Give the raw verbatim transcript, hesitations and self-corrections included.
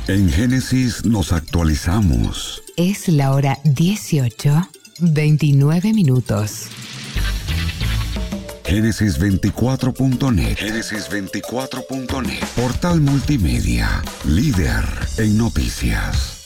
En Génesis nos actualizamos. Es la hora dieciocho, veintinueve minutos. Génesis veinticuatro punto net. Génesis veinticuatro punto net. Portal multimedia. Líder en noticias.